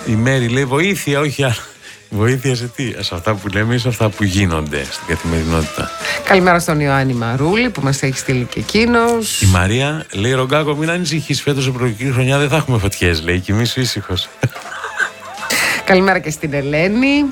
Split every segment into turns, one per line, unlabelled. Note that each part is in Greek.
Η Μέρη λέει βοήθεια, όχι άλλο. Βοήθεια σε τι, σε αυτά που λέμε ή σε αυτά που γίνονται στην καθημερινότητα.
Καλημέρα στον Ιωάννη Μαρούλη που μας έχει στείλει και εκείνος.
Η Μαρία λέει: Ρογκάκο, μην ανησυχείς, φέτος σε προεκλογική χρονιά δεν θα έχουμε φωτιές. Λέει: κοιμήσου ήσυχος.
Καλημέρα και στην Ελένη.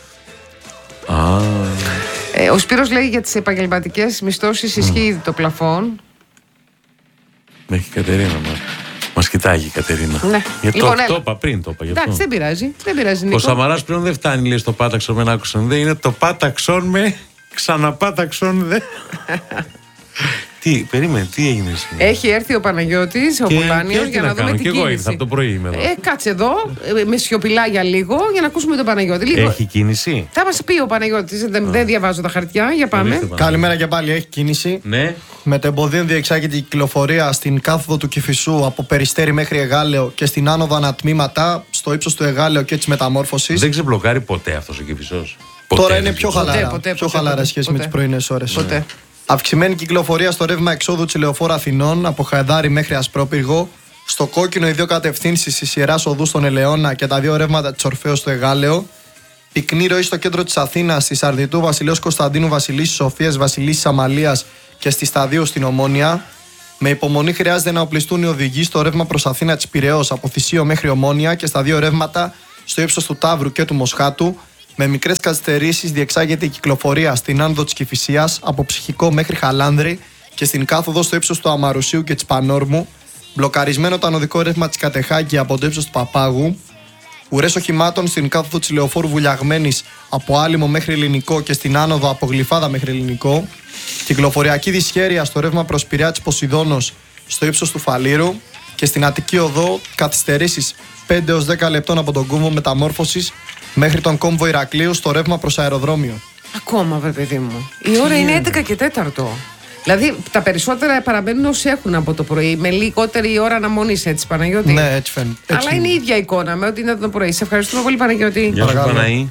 Ο Σπύρος λέει για τις επαγγελματικές μισθώσεις ισχύει ήδη το πλαφόν.
Έχει η Κατερίνα μας. Μας κοιτάει η Κατερίνα.
Ναι.
Το είπα πριν, το είπα.
Εντάξει, δεν πειράζει. Δεν πειράζει, Νίκο.
Ο Σαμαράς πλέον δεν φτάνει, λέει, στο πάταξον με άκουσαν δε. Είναι το πάταξον με ξαναπάταξον δε. Τι, περίμενε, τι έγινε σήμερα?
Έχει έρθει ο Παναγιώτης, ο Πουλάνιος, για να δούμε την κίνηση.
Και εγώ ήρθα από το πρωί είμαι εδώ.
Κάτσε εδώ, με σιωπηλά για λίγο, για να ακούσουμε τον Παναγιώτη. Λίγο.
Έχει κίνηση?
Θα μας πει ο Παναγιώτης, δεν διαβάζω τα χαρτιά, για πάμε.
Καλημέρα και πάλι, έχει κίνηση.
Ναι.
Με το εμποδίο διεξάγεται η κυκλοφορία στην κάθοδο του Κηφισού από Περιστέρι μέχρι Εγάλεο και στην άνοδο ανατμήματα στο ύψος του Εγάλεο και της Μεταμόρφωσης.
Δεν ξεμπλοκάρει ποτέ αυτός ο Κηφισός?
Τώρα είναι πιο χαλάρα σχέση με τις πρωινές ώρες.
Ποτέ.
Αυξημένη κυκλοφορία στο ρεύμα εξόδου της Λεωφόρου Αθηνών από Χαϊδάρι μέχρι Ασπρόπυργο. Στο κόκκινο οι δύο κατευθύνσεις της Ιεράς Οδού στον Ελαιώνα και τα δύο ρεύματα της Ορφέως στο Εγάλεο. Πυκνή ροή στο κέντρο της Αθήνας, στη Σαρδιτού Βασιλέως Κωνσταντίνου Βασιλίσσης Σοφίας Βασιλίσσης Αμαλίας και στη Σταδίου στην Ομόνια. Με υπομονή χρειάζεται να οπλιστούν οι οδηγοί στο ρεύμα προς Αθήνα της Πειραιώς από Θησίο μέχρι Ομόνια και στα δύο ρεύματα στο ύψος του Ταύρου και του Μοσχάτου. Με μικρές καθυστερήσεις διεξάγεται η κυκλοφορία στην άνοδο της Κηφισίας από Ψυχικό μέχρι Χαλάνδρη και στην κάθοδο στο ύψος του Αμαρουσίου και της Πανόρμου. Μπλοκαρισμένο το ανωδικό ρεύμα της Κατεχάκη από το ύψος του Παπάγου. Ουρές οχημάτων στην κάθοδο της Λεωφόρου Βουλιαγμένης από Άλυμο μέχρι Ελληνικό και στην άνοδο από Γλυφάδα μέχρι Ελληνικό. Κυκλοφοριακή δυσχέρεια στο ρεύμα προς Πειραιά της Ποσειδώνος στο ύψος του Φαλήρου. Και στην Αττική Οδό καθυστερήσεις 5 έως 10 λεπτών από τον κόμβο Μεταμόρφωσης μέχρι τον κόμβο Ηρακλείου στο ρεύμα προς αεροδρόμιο.
Ακόμα, βρε παιδί μου. Η ώρα είναι 11 και 4. Δηλαδή τα περισσότερα παραμένουν όσοι έχουν από το πρωί, με λιγότερη ώρα αναμονής, έτσι, Παναγιώτη.
Ναι, έτσι φαίνεται.
Αλλά είναι η ίδια εικόνα με ότι είναι το πρωί. Σε ευχαριστούμε πολύ, Παναγιώτη.
Γεια σου, Παναή.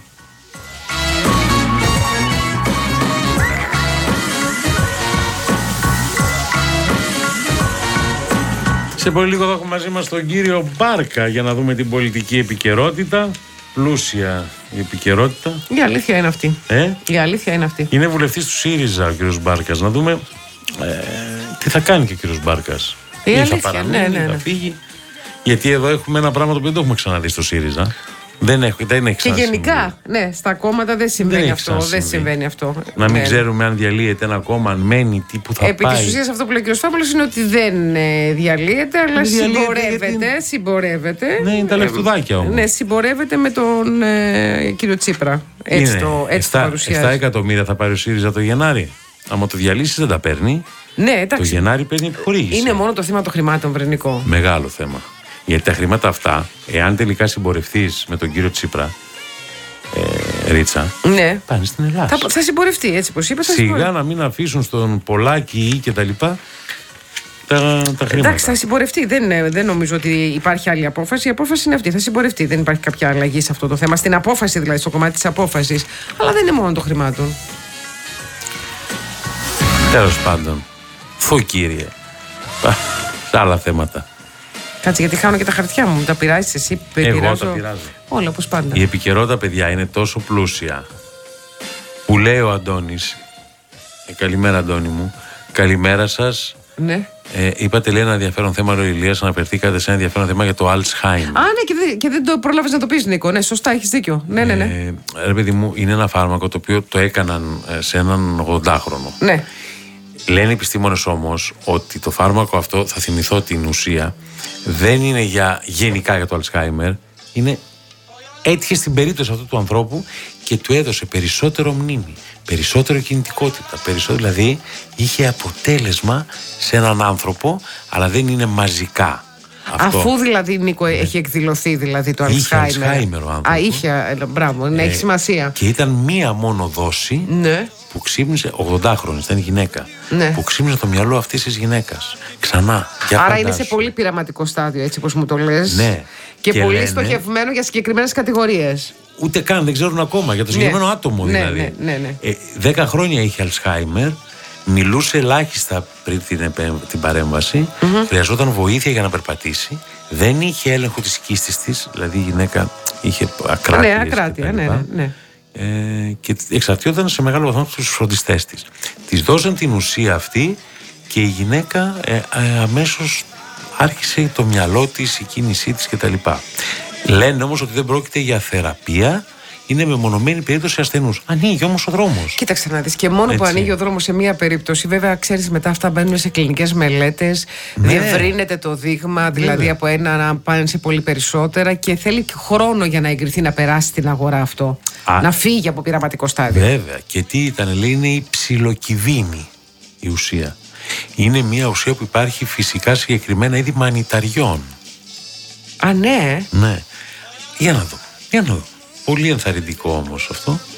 Σε πολύ λίγο θα έχουμε μαζί μας τον κύριο Μπάρκα για να δούμε την πολιτική επικαιρότητα. Πλούσια η επικαιρότητα.
Η αλήθεια είναι αυτή. Η αλήθεια είναι αυτή.
Είναι βουλευτής του ΣΥΡΙΖΑ ο κύριος Μπάρκας. Να δούμε τι θα κάνει και ο κύριος Μπάρκας.
Η αλήθεια,
θα παραμείνει,
ναι.
θα φύγει. Γιατί εδώ έχουμε ένα πράγμα το οποίο δεν το έχουμε ξαναδεί στο ΣΥΡΙΖΑ. Δεν έχει
και γενικά, ναι, στα κόμματα δεν συμβαίνει αυτό. Δεν συμβαίνει αυτό.
Να μην ξέρουμε αν διαλύεται ένα κόμμα, αν μένει, τι που θα
πάει. Επί της ουσίας αυτό που λέει ο κ. Φάβολος είναι ότι δεν διαλύεται, αλλά συμπορεύεται.
Ναι, είναι τα λεφτουδάκια όμως.
Ναι, συμπορεύεται με τον κύριο Τσίπρα. Έτσι το παρουσιάζει.
7 εκατομμύρια θα πάρει ο ΣΥΡΙΖΑ το Γενάρη. Άμα το διαλύσει δεν τα παίρνει.
Ναι, εντάξει.
Το Γενάρη παίρνει επιχορήγηση.
Είναι μόνο το θέμα των χρημάτων, Βρενικό.
Μεγάλο θέμα. Γιατί τα χρήματα αυτά, εάν τελικά συμπορευτείς με τον κύριο Τσίπρα, Ρίτσα,
ναι,
πάνε στην Ελλάδα.
Θα συμπορευτεί, έτσι πως είπα.
Σιγά να μην αφήσουν στον Πολάκη ή και τα λοιπά τα χρήματα.
Εντάξει, θα συμπορευτεί. Δεν νομίζω ότι υπάρχει άλλη απόφαση. Η απόφαση είναι αυτή. Θα συμπορευτεί. Δεν υπάρχει κάποια αλλαγή σε αυτό το θέμα. Στην απόφαση, δηλαδή, στο κομμάτι της απόφασης. Αλλά δεν είναι μόνο των χρημάτων.
Τέλος πάντων. Κύριε. Σε άλλα θέματα.
Κάτσε, γιατί χάνω και τα χαρτιά μου. Τα πειράζεις εσύ?
Εγώ τα πειράζω.
Όλα όπως πάντα.
Η επικαιρότητα, παιδιά, είναι τόσο πλούσια που λέει ο Αντώνης. Καλημέρα, Αντώνη μου. Καλημέρα σας.
Ναι.
Είπατε, λέει, ένα ενδιαφέρον θέμα, ο Ηλίας, αναφερθήκατε σε ένα ενδιαφέρον θέμα για το Alzheimer.
Ναι, και δεν το πρόλαβες να το πεις, Νίκο. Ναι, σωστά, έχεις δίκιο. Ναι.
Ρε παιδί μου, είναι ένα φάρμακο το οποίο το έκαναν σε έναν 80χρονο.
Ναι.
Λένε οι επιστήμονες όμως ότι το φάρμακο αυτό, θα θυμηθώ την ουσία, δεν είναι γενικά για το Alzheimer, είναι έτυχε στην περίπτωση αυτού του ανθρώπου και του έδωσε περισσότερο μνήμη, περισσότερο κινητικότητα, δηλαδή είχε αποτέλεσμα σε έναν άνθρωπο, αλλά δεν είναι μαζικά. Αυτό.
Αφού δηλαδή, Νίκο, έχει εκδηλωθεί δηλαδή το Alzheimer.
Είχε Alzheimer ο άνθρωπος.
Είχε, μπράβο, έχει σημασία.
Και ήταν μία μόνο δόση, ναι, που ξύπνησε, 80χρονη, ήταν γυναίκα, ναι, που ξύπνησε το μυαλό αυτής της γυναίκας. Ξανά.
Άρα είναι σε πολύ πειραματικό στάδιο, έτσι όπως μου το λες.
Ναι.
Και πολύ λένε, στοχευμένο για συγκεκριμένες κατηγορίες.
Ούτε καν, δεν ξέρουν ακόμα για το συγκεκριμένο άτομο δηλαδή.
Ναι.
10 χρόνια είχε Alzheimer, μιλούσε ελάχιστα πριν την παρέμβαση, χρειαζόταν βοήθεια για να περπατήσει, δεν είχε έλεγχο της κίστης της, δηλαδή η γυναίκα είχε ακράτειες.
Ναι, ακράτεια, ναι.
Και εξαρτιόταν σε μεγάλο βαθμό από τους φροντιστές της. Της δώσαν την ουσία αυτή και η γυναίκα αμέσως άρχισε το μυαλό της, η κίνησή της κτλ. Λένε όμως ότι δεν πρόκειται για θεραπεία, είναι μεμονωμένη περίπτωση ασθενούς. Ανοίγει όμως ο δρόμος.
Κοίταξε να δεις, και μόνο που ανοίγει ο δρόμος σε μία περίπτωση, βέβαια ξέρεις, μετά αυτά μπαίνουν σε κλινικές μελέτες, διευρύνεται το δείγμα, δηλαδή από ένα να πάνε σε πολύ περισσότερα και θέλει και χρόνο για να εγκριθεί να περάσει στην αγορά αυτό. Να φύγει από πειραματικό στάδιο.
Βέβαια. Και τι ήταν, λέει, είναι η ψιλοκυδίνη η ουσία. Είναι μια ουσία που υπάρχει φυσικά συγκεκριμένα είδη μανιταριών.
Α, ναι.
Ναι. Για να δω. Πολύ ενθαρρυντικό όμως αυτό.